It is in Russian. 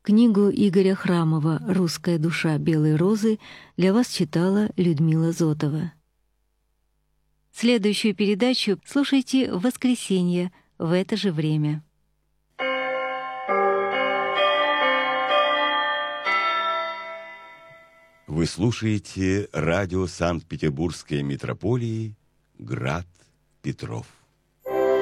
Книгу Игоря Храмова «Русская душа белой розы» для вас читала Людмила Зотова. Следующую передачу слушайте в воскресенье в это же время. Вы слушаете радио Санкт-Петербургской митрополии «Град Петров».